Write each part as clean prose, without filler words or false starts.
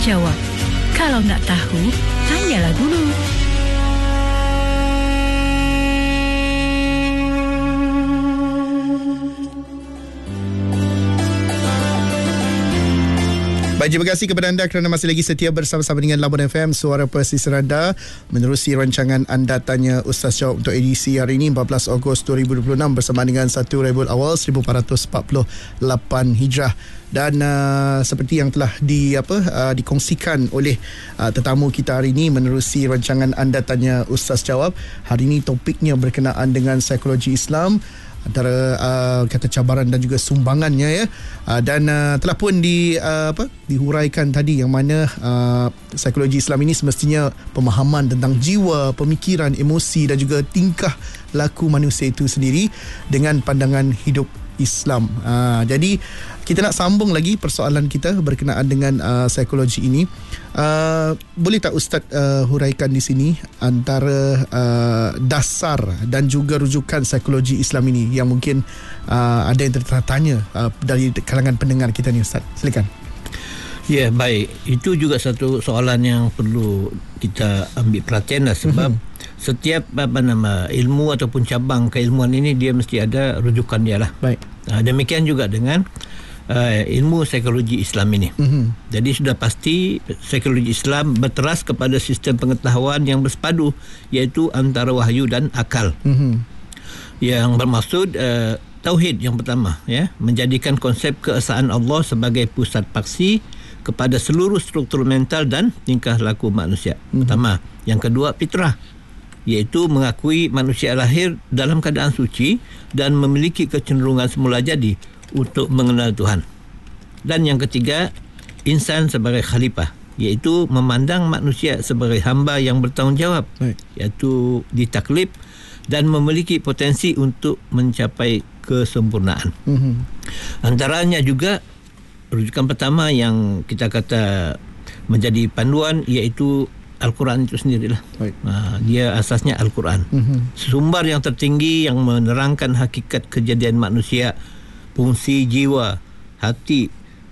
jawab. Kalau nak tahu, tanyalah dulu. Baik, terima kasih kepada anda kerana masih lagi setia bersama-sama dengan Labuan FM, Suara Pesisir Anda, menerusi rancangan Anda Tanya Ustaz Jawab untuk edisi hari ini 14 Ogos 2026 bersama dengan 1 Rabiul Awal 1448 Hijrah. Dan seperti yang telah dikongsikan oleh tetamu kita hari ini menerusi rancangan Anda Tanya Ustaz Jawab, hari ini topiknya berkenaan dengan psikologi Islam, antara kata cabaran dan juga sumbangannya, ya. Dan telah pun dihuraikan tadi yang mana psikologi Islam ini semestinya pemahaman tentang jiwa, pemikiran, emosi dan juga tingkah laku manusia itu sendiri dengan pandangan hidup Islam. Jadi kita nak sambung lagi persoalan kita berkenaan dengan psikologi ini. Boleh tak Ustaz huraikan di sini antara dasar dan juga rujukan psikologi Islam ini yang mungkin ada yang tertanya dari kalangan pendengar kita ni, Ustaz? Silakan. Ya, baik. Itu juga satu soalan yang perlu kita ambil perhatian lah, sebab setiap ilmu ataupun cabang keilmuan ini dia mesti ada rujukan dia lah. Baik. Demikian juga dengan ilmu psikologi Islam ini. Jadi sudah pasti psikologi Islam berteras kepada sistem pengetahuan yang bersepadu, iaitu antara wahyu dan akal. Yang bermaksud tauhid yang pertama, ya, menjadikan konsep keesaan Allah sebagai pusat paksi kepada seluruh struktur mental dan tingkah laku manusia. Pertama. Yang kedua, fitrah, iaitu mengakui manusia lahir dalam keadaan suci dan memiliki kecenderungan semula jadi untuk mengenal Tuhan. Dan yang ketiga, insan sebagai khalifah, iaitu memandang manusia sebagai hamba yang bertanggungjawab, iaitu ditaklif dan memiliki potensi untuk mencapai kesempurnaan. Antaranya juga rujukan pertama yang kita kata menjadi panduan, iaitu Al-Quran itu sendirilah. Dia asasnya Al-Quran. Sumber yang tertinggi yang menerangkan hakikat kejadian manusia, fungsi jiwa, hati,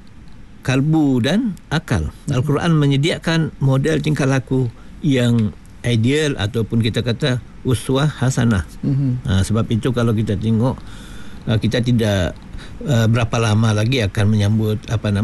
kalbu dan akal. Al-Quran menyediakan model tingkah laku yang ideal ataupun kita kata uswah hasanah. Sebab itu kalau kita tengok, kita tidak berapa lama lagi akan menyambut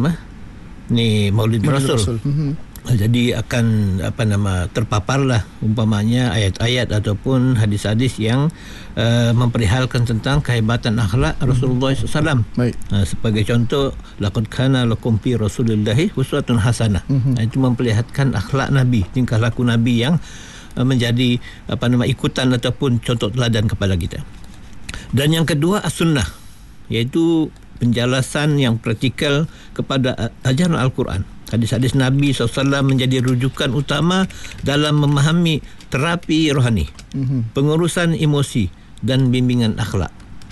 Maulid Rasul. Jadi akan terpaparlah umpamanya ayat-ayat ataupun hadis-hadis yang memperihalkan tentang kehebatan akhlak Rasulullah SAW. Sebagai contoh, laqad kana lakum fi Rasulillahi uswatun hasanah. Itu memperlihatkan akhlak Nabi, tingkah laku Nabi yang menjadi ikutan ataupun contoh teladan kepada kita. Dan yang kedua, as-sunnah, iaitu penjelasan yang praktikal kepada ajaran Al-Quran. Hadis-hadis Nabi SAW menjadi rujukan utama dalam memahami terapi rohani, pengurusan emosi dan bimbingan akhlak.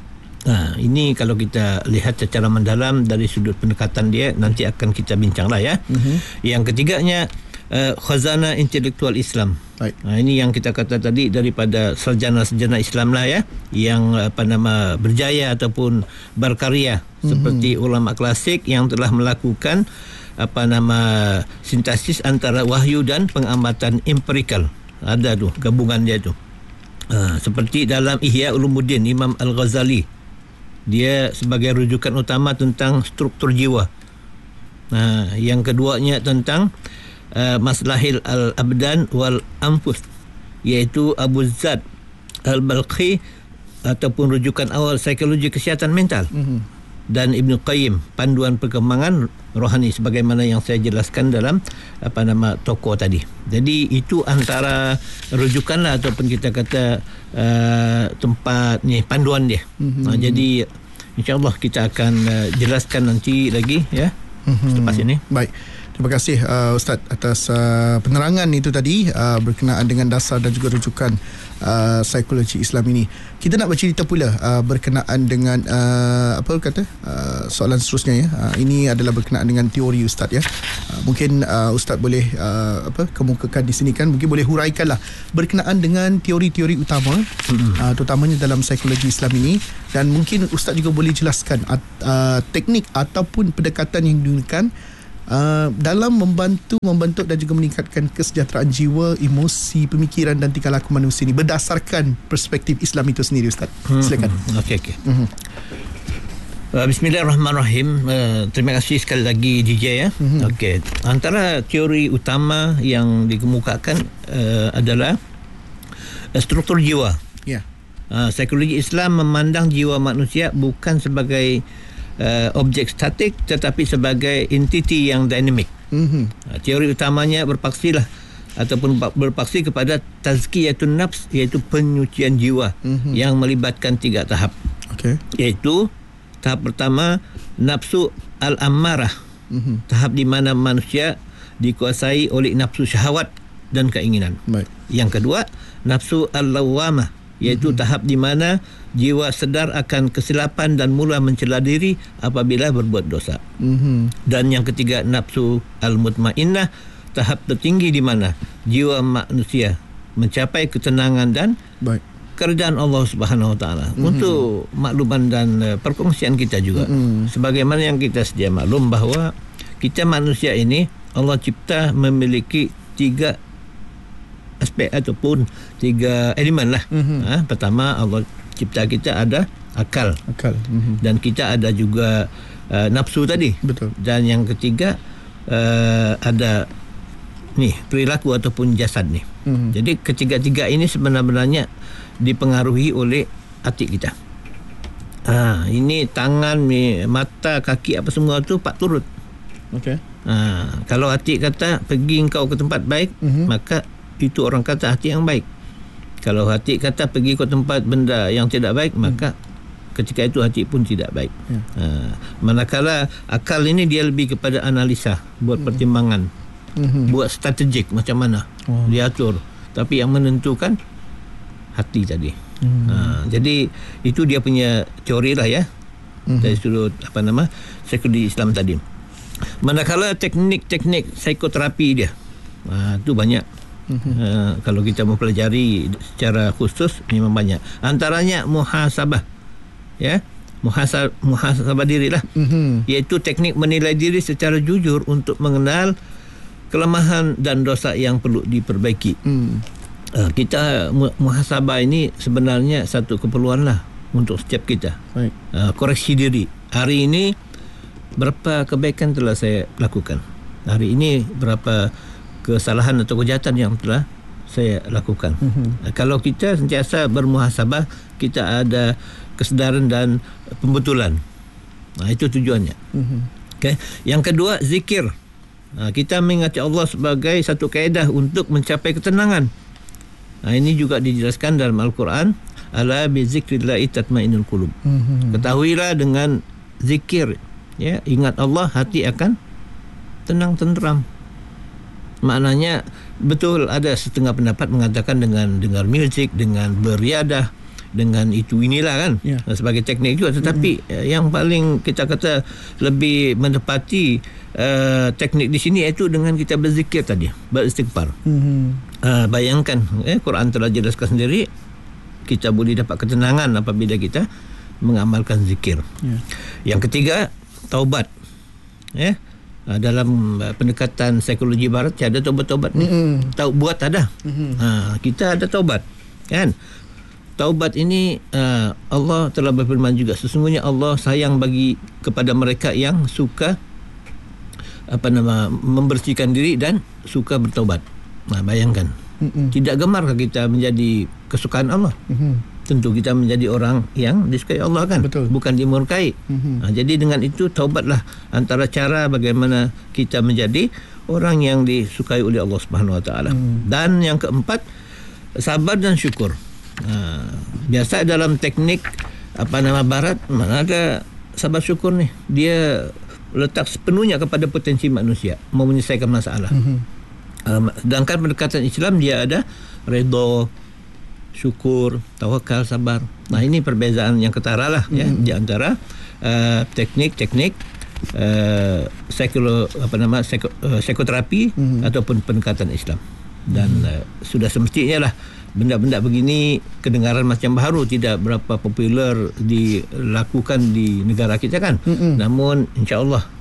Ini kalau kita lihat secara mendalam dari sudut pendekatan dia, nanti akan kita bincanglah, ya. Yang ketiganya, khazanah intelektual Islam. Ini yang kita kata tadi daripada sarjana-sarjana Islam lah, ya, yang berjaya ataupun berkarya, seperti ulama klasik yang telah melakukan sintesis antara wahyu dan pengamatan empirikal. Ada tu gabungan dia tu. Seperti dalam Ihya Ulumuddin Imam Al-Ghazali, dia sebagai rujukan utama tentang struktur jiwa. Yang keduanya tentang Maslahil Al-Abdan wal Anfus, iaitu Abu Zad Al-Balqi ataupun rujukan awal psikologi kesihatan mental. Dan Ibn Qayyim, panduan perkembangan rohani, sebagaimana yang saya jelaskan dalam toko tadi. Jadi itu antara rujukanlah ataupun kita kata tempat ni panduan dia. Jadi insya-Allah kita akan jelaskan nanti lagi, ya, selepas ini. Baik. Terima kasih Ustaz atas penerangan itu tadi berkenaan dengan dasar dan juga rujukan psikologi Islam ini. Kita nak bercerita pula berkenaan dengan soalan seterusnya, ya. Ini adalah berkenaan dengan teori Ustaz, ya. Mungkin Ustaz boleh kemukakan di sini, kan, mungkin boleh huraikanlah berkenaan dengan teori-teori utama, terutamanya dalam psikologi Islam ini, dan mungkin Ustaz juga boleh jelaskan teknik ataupun pendekatan yang digunakan dalam membentuk dan juga meningkatkan kesejahteraan jiwa, emosi, pemikiran dan tingkah laku manusia ini berdasarkan perspektif Islam itu sendiri, Ustaz. Silakan. Okey. Bismillahirrahmanirrahim. Terima kasih sekali lagi DJ ya. Okey. Antara teori utama yang dikemukakan adalah struktur jiwa. Ya. Psikologi Islam memandang jiwa manusia bukan sebagai objek statik tetapi sebagai entiti yang dinamik. Teori utamanya berpaksilah ataupun berpaksi kepada tazkiyatun nafs, iaitu penyucian jiwa yang melibatkan 3 tahap. Iaitu tahap pertama nafsu al-ammarah. Tahap di mana manusia dikuasai oleh nafsu syahwat dan keinginan. Baik. Yang kedua nafsu al-lawamah, iaitu tahap di mana jiwa sedar akan kesilapan dan mula mencela diri apabila berbuat dosa. Dan yang ketiga nafsu al-mutmainnah, tahap tertinggi di mana jiwa manusia mencapai ketenangan dan keredaan Allah Subhanahu Wa Taala. Untuk makluman dan perkongsian kita juga, sebagaimana yang kita sedia maklum bahawa kita manusia ini Allah cipta memiliki 3 aspek ataupun 3 elemen lah. Pertama, Allah cipta kita ada akal. Dan kita ada juga nafsu tadi. Betul. Dan yang ketiga ada ni perilaku ataupun jasad ni. Jadi ketiga-tiga ini sebenarnya dipengaruhi oleh hati kita. Ini tangan, mata, kaki apa semua tu pak turut. Kalau hati kata pergi engkau ke tempat baik, maka itu orang kata hati yang baik. Kalau hati kata pergi ke tempat benda yang tidak baik, maka ketika itu hati pun tidak baik. Manakala akal ini dia lebih kepada analisa, buat pertimbangan, buat strategik macam mana diatur. Tapi yang menentukan hati tadi. Jadi itu dia punya teori lah ya, dari sudut psikologi Islam tadi. Manakala teknik-teknik psikoterapi dia itu banyak. Kalau kita mempelajari secara khusus memang banyak. Antaranya muhasabah, ya, muhasabah diri lah, iaitu teknik menilai diri secara jujur untuk mengenal kelemahan dan dosa yang perlu diperbaiki. Kita muhasabah ini sebenarnya satu keperluan lah untuk setiap kita. Koreksi diri. Hari ini berapa kebaikan telah saya lakukan? Hari ini berapa kesalahan atau kejahatan yang telah saya lakukan? Kalau kita sentiasa bermuhasabah, kita ada kesedaran dan pembetulan. Itu tujuannya. Okay. Yang kedua, zikir. Kita mengingati Allah sebagai satu kaedah untuk mencapai ketenangan. Ini juga dijelaskan dalam Al-Quran, ala bi zikrillahi tatmainnul qulub. Ketahuilah dengan zikir, ya, ingat Allah, hati akan tenang tenteram. Maknanya betul ada setengah pendapat mengatakan dengan dengar muzik, dengan beriadah, dengan itu inilah kan, sebagai teknik juga. Tetapi yang paling kita kata lebih menepati teknik di sini iaitu dengan kita berzikir tadi, beristighfar. Bayangkan, Quran telah jelaskan sendiri, kita boleh dapat ketenangan apabila kita mengamalkan zikir. Yang ketiga, taubat. Dalam pendekatan psikologi barat ada taubat-taubat ni. Buat ada. Kita ada taubat, kan? Taubat ini Allah telah berfirman juga, sesungguhnya Allah sayang bagi kepada mereka yang suka membersihkan diri dan suka bertaubat. Bayangkan, tidak gemarkah kita menjadi kesukaan Allah? Tentu kita menjadi orang yang disukai Allah kan. Betul. Bukan dimurkai. Jadi dengan itu taubatlah antara cara bagaimana kita menjadi orang yang disukai oleh Allah Subhanahu Wa Taala. Dan yang keempat, sabar dan syukur. Biasa dalam teknik barat, mana ada sabar syukur ni, dia letak sepenuhnya kepada potensi manusia mau menyelesaikan masalah. Sedangkan pendekatan Islam dia ada redha, syukur, tawakal, sabar. Ini perbezaan yang ketara lah ya, di antara teknik-teknik psikoterapi ataupun pendekatan Islam. Dan sudah semestinya lah benda-benda begini kedengaran macam baru, tidak berapa popular dilakukan di negara kita kan. Namun insya-Allah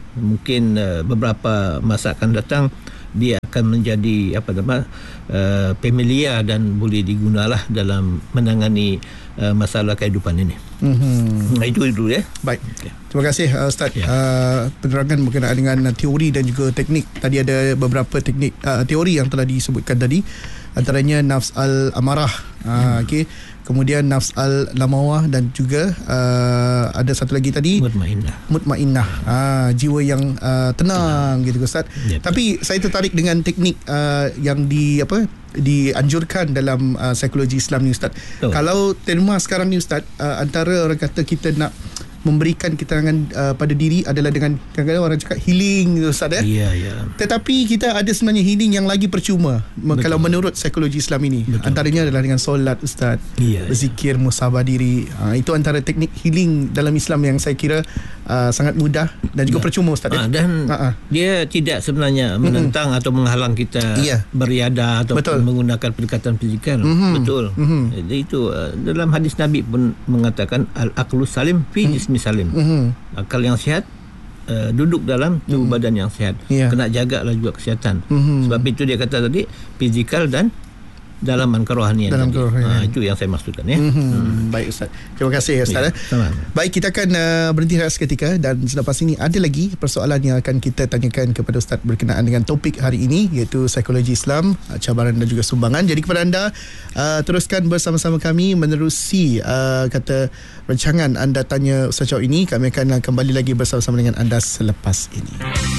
Mungkin beberapa masa akan datang dia akan menjadi familiar dan boleh digunalah dalam menangani masalah kehidupan ini. Itu dulu ya. Baik. Okay. Terima kasih Ustaz. Penerangan berkenaan dengan teori dan juga teknik. Tadi ada beberapa teknik teori yang telah disebutkan tadi. Antaranya nafs al-amarah. Okey. Kemudian nafs al-lamawah dan juga ada satu lagi tadi mutmainnah. Jiwa yang tenang gitu Ustaz. Tapi saya tertarik dengan teknik yang dianjurkan dalam psikologi Islam ni Ustaz. Kalau tema sekarang ni Ustaz, antara orang kata kita nak memberikan keterangan pada diri adalah dengan kadang-kadang orang cakap healing Ustaz ya. Ya. Tetapi kita ada sebenarnya healing yang lagi percuma. Betul. Kalau menurut psikologi Islam ini. Betul. Antaranya adalah dengan solat Ustaz. Berzikir, musabah diri. Itu antara teknik healing dalam Islam yang saya kira sangat mudah dan juga percuma Ustaz ya. Dan dia tidak sebenarnya menentang atau menghalang kita beriadah atau menggunakan pendekatan fizikal. Betul. Jadi itu dalam hadis Nabi pun mengatakan al-aqlu salim fi jismi salim. Akal yang sihat duduk dalam tubuh badan yang sihat. Kena jagalah juga kesihatan. Sebab itu dia kata tadi fizikal dan dalaman kerohanian. Itu yang saya maksudkan ya. Baik Ustaz. Terima kasih Ustaz. Baik, kita akan berhenti seketika dan selepas ini ada lagi persoalan yang akan kita tanyakan kepada Ustaz berkenaan dengan topik hari ini, iaitu psikologi Islam, cabaran dan juga sumbangan. Jadi kepada anda, teruskan bersama-sama kami menerusi kata rancangan Anda Tanya Ustaz Chow ini. Kami akan kembali lagi bersama-sama dengan anda selepas ini.